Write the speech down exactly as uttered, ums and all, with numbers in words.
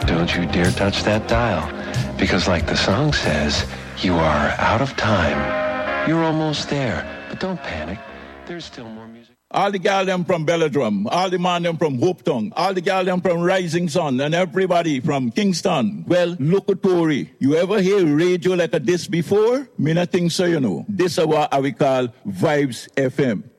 Don't you dare touch that dial, because like the song says, you are out of time. You're almost there, but don't panic. There's still more music. All the gal them from Belladrum, all the man them from Hope Town, all the gal them from Rising Sun, and everybody from Kingston. Well, look at Tory. You ever hear radio like a this before? Me not think so, you know. This is what we call Vibes F M.